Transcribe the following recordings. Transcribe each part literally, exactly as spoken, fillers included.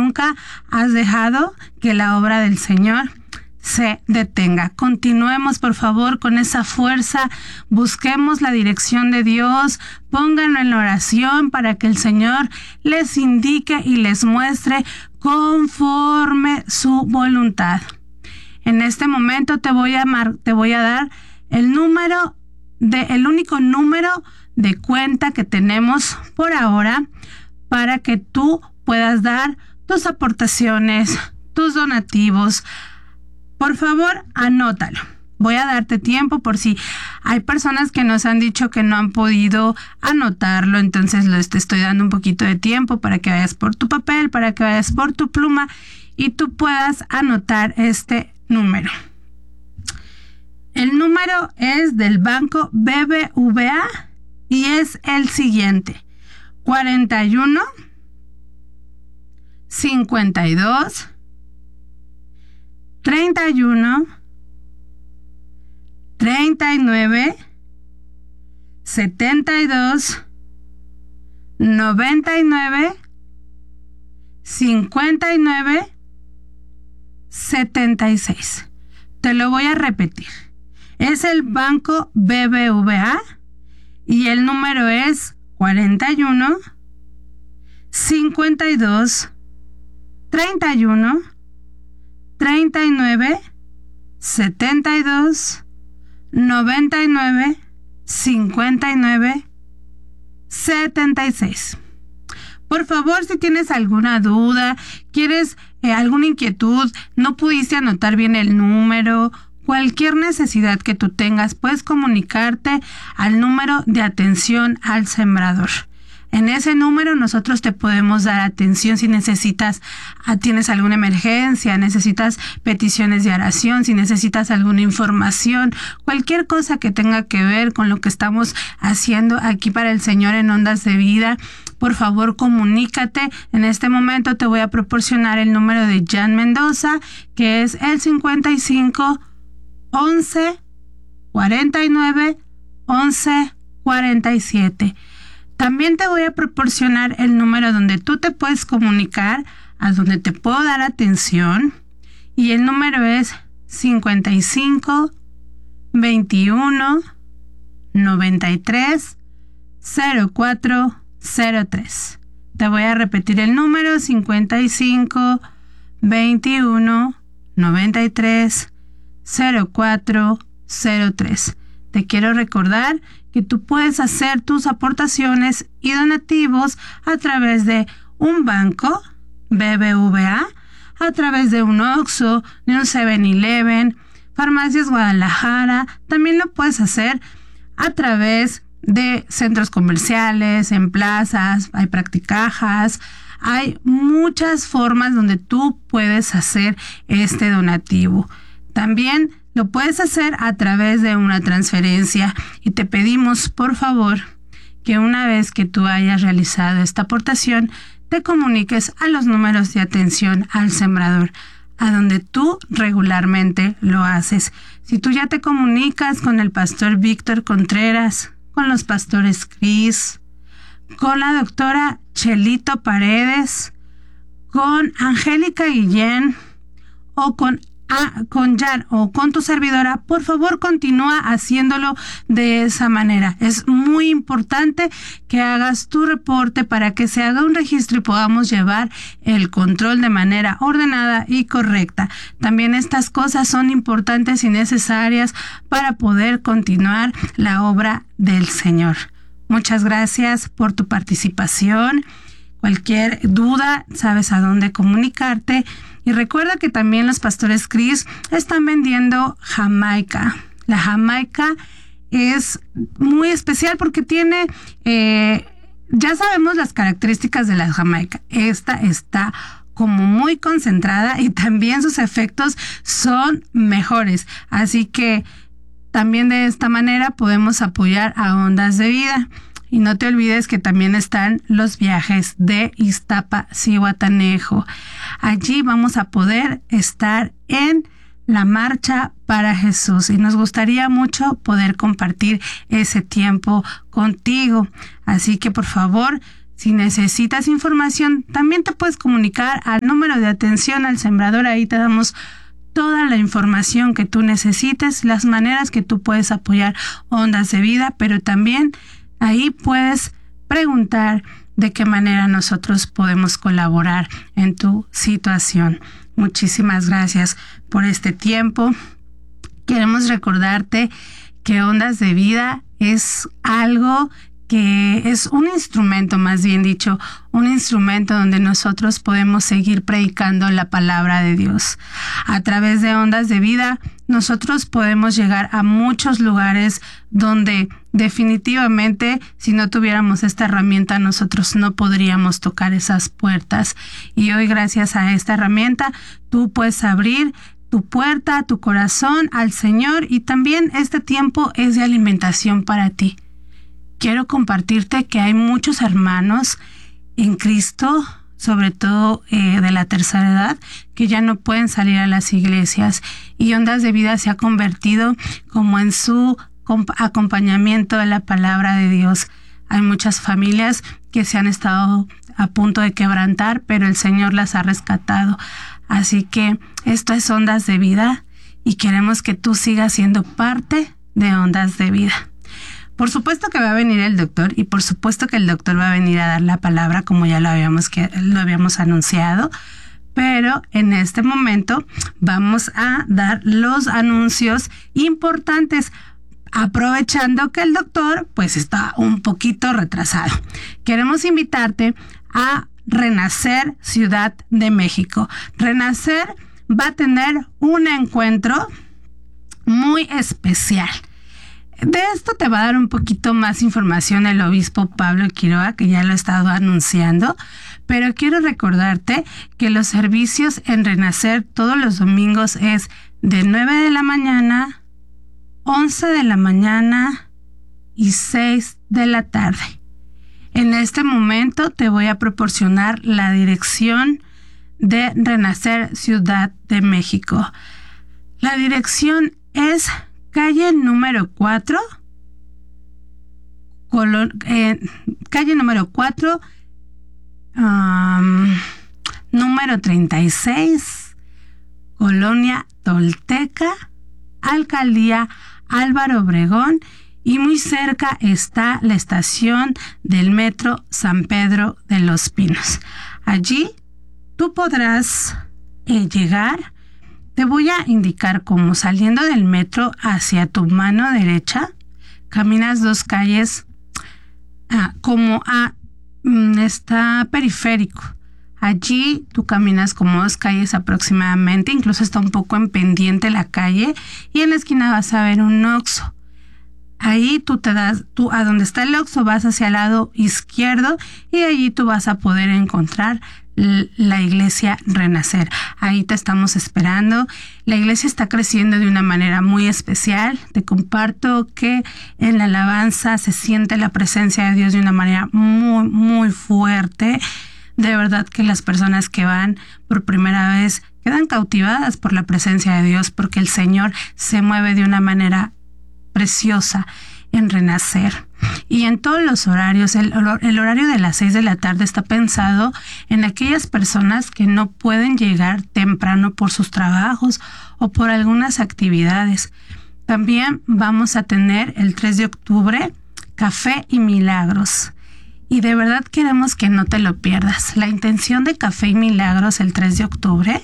nunca has dejado que la obra del Señor se detenga. Continuemos, por favor, con esa fuerza. Busquemos la dirección de Dios. Pónganlo en oración para que el Señor les indique y les muestre conforme su voluntad. En este momento te voy a mar- te voy a dar el número de el único número de cuenta que tenemos por ahora para que tú puedas dar tus aportaciones, tus donativos. Por favor, anótalo. Voy a darte tiempo por si hay personas que nos han dicho que no han podido anotarlo, entonces les te estoy dando un poquito de tiempo para que vayas por tu papel, para que vayas por tu pluma y tú puedas anotar este número. El número es del Banco B B V A y es el siguiente: cuarenta y uno, cincuenta y dos, treinta y uno, treinta y nueve, setenta y dos, noventa y nueve, cincuenta y nueve, setenta y seis. Te lo voy a repetir. Es el Banco B B V A y el número es cuarenta y uno, cincuenta y dos, treinta y uno, treinta y nueve, setenta y dos, noventa y nueve, cincuenta y nueve, setenta y seis. Por favor, si tienes alguna duda, quieres eh, alguna inquietud, no pudiste anotar bien el número, cualquier necesidad que tú tengas, puedes comunicarte al número de atención al sembrador. En ese número nosotros te podemos dar atención si necesitas, tienes alguna emergencia, necesitas peticiones de oración, si necesitas alguna información, cualquier cosa que tenga que ver con lo que estamos haciendo aquí para el Señor en Ondas de Vida. Por favor, comunícate. En este momento te voy a proporcionar el número de Jan Mendoza, que es el cincuenta y cinco, once, cuarenta y nueve, once, cuarenta y siete. También te voy a proporcionar el número donde tú te puedes comunicar, a donde te puedo dar atención. Y el número es cincuenta y cinco, veintiuno, noventa y tres, cero cuatro cero tres. Te voy a repetir el número: cincuenta y cinco, veintiuno, noventa y tres, cero cuatro cero tres. Te quiero recordar que tú puedes hacer tus aportaciones y donativos a través de un banco B B V A, a través de un Oxxo, de un seven eleven, Farmacias Guadalajara. También lo puedes hacer a través de centros comerciales, en plazas, hay practicajas. Hay muchas formas donde tú puedes hacer este donativo. También lo puedes hacer a través de una transferencia y te pedimos, por favor, que una vez que tú hayas realizado esta aportación, te comuniques a los números de atención al sembrador, a donde tú regularmente lo haces. Si tú ya te comunicas con el pastor Víctor Contreras, con los pastores Cris, con la doctora Chelito Paredes, con Angélica Guillén o con A, con Jan o con tu servidora, por favor continúa haciéndolo de esa manera. Es muy importante que hagas tu reporte para que se haga un registro y podamos llevar el control de manera ordenada y correcta. También estas cosas son importantes y necesarias para poder continuar la obra del Señor. Muchas gracias por tu participación. Cualquier duda, sabes a dónde comunicarte. Y recuerda que también los pastores Cris están vendiendo Jamaica. La Jamaica es muy especial porque tiene, eh, ya sabemos las características de la Jamaica. Esta está como muy concentrada y también sus efectos son mejores. Así que también de esta manera podemos apoyar a Ondas de Vida. Y no te olvides que también están los viajes de Iztapa-Zihuatanejo. Allí vamos a poder estar en la marcha para Jesús y nos gustaría mucho poder compartir ese tiempo contigo. Así que por favor, Si necesitas información, también te puedes comunicar al número de atención al sembrador. Ahí te damos toda la información que tú necesites, las maneras que tú puedes apoyar Ondas de Vida, pero también ahí puedes preguntar de qué manera nosotros podemos colaborar en tu situación. Muchísimas gracias por este tiempo. Queremos recordarte que Ondas de Vida es algo que es un instrumento, más bien dicho, un instrumento donde nosotros podemos seguir predicando la palabra de Dios. A través de Ondas de Vida, nosotros podemos llegar a muchos lugares donde definitivamente, si no tuviéramos esta herramienta, nosotros no podríamos tocar esas puertas. Y hoy, gracias a esta herramienta, tú puedes abrir tu puerta, tu corazón al Señor, y también este tiempo es de alimentación para ti. Quiero compartirte que hay muchos hermanos en Cristo, sobre todo eh, de la tercera edad, que ya no pueden salir a las iglesias, y Ondas de Vida se ha convertido como en su acompañamiento de la palabra de Dios. Hay muchas familias que se han estado a punto de quebrantar, pero el Señor las ha rescatado. Así que esto es Ondas de Vida y queremos que tú sigas siendo parte de Ondas de Vida. Por supuesto que va a venir el doctor, y por supuesto que el doctor va a venir a dar la palabra como ya lo habíamos, que, lo habíamos anunciado, pero en este momento vamos a dar los anuncios importantes, aprovechando que el doctor pues está un poquito retrasado. Queremos invitarte a Renacer Ciudad de México. Renacer va a tener un encuentro muy especial. De esto te va a dar un poquito más información el obispo Pablo Quiroga, que ya lo ha estado anunciando, pero quiero recordarte que los servicios en Renacer todos los domingos es de nueve de la mañana, once de la mañana y seis de la tarde. En este momento te voy a proporcionar la dirección de Renacer Ciudad de México. La dirección es calle número cuatro, color, eh, calle número cuatro, um, número treinta y seis, Colonia Tolteca, Alcaldía Álvaro Obregón, y muy cerca está la estación del metro San Pedro de los Pinos. Allí tú podrás eh, llegar. Te voy a indicar cómo, saliendo del metro hacia tu mano derecha, caminas dos calles ah, como a mm, está periférico. Allí tú caminas como dos calles aproximadamente, incluso está un poco en pendiente la calle, y en la esquina vas a ver un Oxxo. Ahí tú te das, tú a donde está el Oxxo vas hacia el lado izquierdo, y allí tú vas a poder encontrar la iglesia Renacer. Ahí te estamos esperando. La iglesia está creciendo de una manera muy especial. Te comparto que en la alabanza se siente la presencia de Dios de una manera muy, muy fuerte. De verdad que las personas que van por primera vez quedan cautivadas por la presencia de Dios, porque el Señor se mueve de una manera preciosa en Renacer. Y en todos los horarios, el, el horario de las seis de la tarde está pensado en aquellas personas que no pueden llegar temprano por sus trabajos o por algunas actividades. También vamos a tener el tres de octubre Café y Milagros. Y de verdad queremos que no te lo pierdas. La intención de Café y Milagros el tres de octubre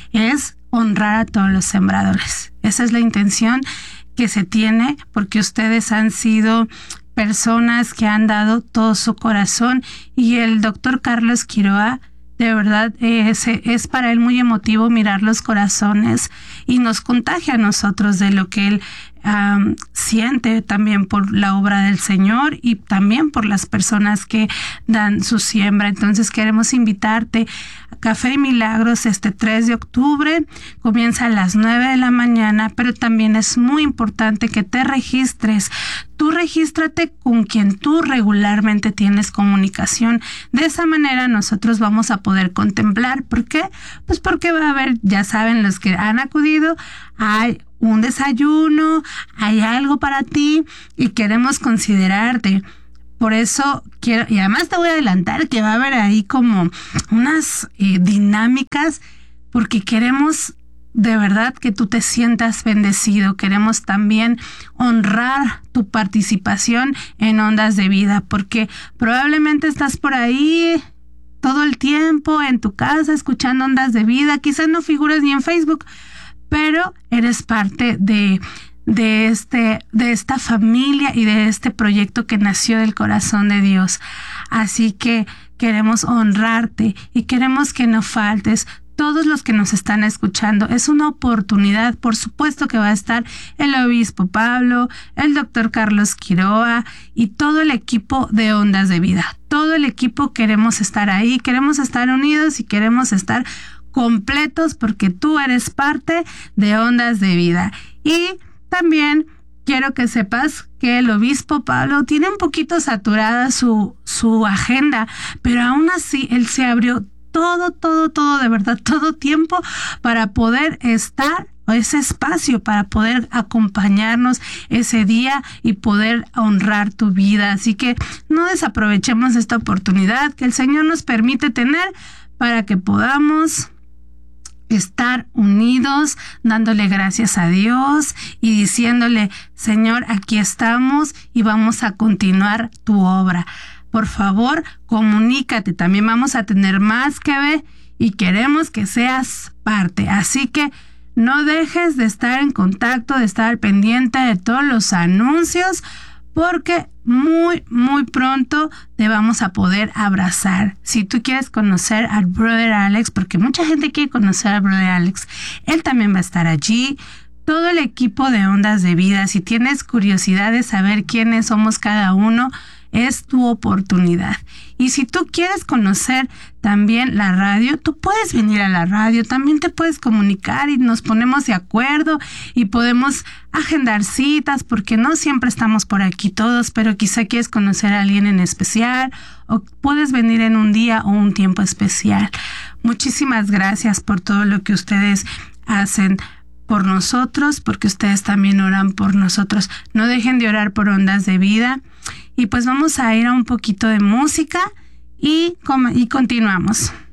es honrar a todos los sembradores. Esa es la intención que se tiene, porque ustedes han sido personas que han dado todo su corazón, y el doctor Carlos Quiroga, de verdad, es, es para él muy emotivo mirar los corazones, y nos contagia a nosotros de lo que él um, siente también por la obra del Señor y también por las personas que dan su siembra. Entonces queremos invitarte a Café y Milagros este tres de octubre. Comienza a las nueve de la mañana, pero también es muy importante que te registres. Tú regístrate con quien tú regularmente tienes comunicación. De esa manera nosotros vamos a poder contemplar. ¿Por qué? Pues porque va a haber, ya saben, los que han acudido, hay un desayuno, hay algo para ti, y queremos considerarte por eso quiero, y además te voy a adelantar que va a haber ahí como unas eh, dinámicas, porque queremos de verdad que tú te sientas bendecido. Queremos también honrar tu participación en Ondas de Vida, porque probablemente estás por ahí todo el tiempo en tu casa escuchando Ondas de Vida. Quizás no figuras ni en Facebook, pero eres parte de de este de esta familia y de este proyecto que nació del corazón de Dios. Así que queremos honrarte y queremos que no faltes. Todos los que nos están escuchando, es una oportunidad. Por supuesto que va a estar el obispo Pablo, el doctor Carlos Quiroa y todo el equipo de Ondas de Vida. Todo el equipo queremos estar ahí, queremos estar unidos y queremos estar completos, porque tú eres parte de Ondas de Vida. Y también quiero que sepas que el obispo Pablo tiene un poquito saturada su, su agenda, pero aún así él se abrió todo, todo, todo, de verdad, todo tiempo para poder estar, ese espacio para poder acompañarnos ese día y poder honrar tu vida. Así que no desaprovechemos esta oportunidad que el Señor nos permite tener para que podamos estar unidos, dándole gracias a Dios y diciéndole: Señor, aquí estamos y vamos a continuar tu obra. Por favor, comunícate. También vamos a tener más que ver y queremos que seas parte. Así que no dejes de estar en contacto, de estar al pendiente de todos los anuncios, porque muy, muy pronto te vamos a poder abrazar. Si tú quieres conocer al Brother Alex, porque mucha gente quiere conocer al Brother Alex, él también va a estar allí. Todo el equipo de Ondas de Vida. Si tienes curiosidad de saber quiénes somos cada uno, es tu oportunidad. Y si tú quieres conocer también la radio, tú puedes venir a la radio, también te puedes comunicar y nos ponemos de acuerdo y podemos agendar citas, porque no siempre estamos por aquí todos, pero quizá quieres conocer a alguien en especial o puedes venir en un día o un tiempo especial. Muchísimas gracias por todo lo que ustedes hacen por nosotros, porque ustedes también oran por nosotros. No dejen de orar por Ondas de Vida. Y pues vamos a ir a un poquito de música y, y continuamos.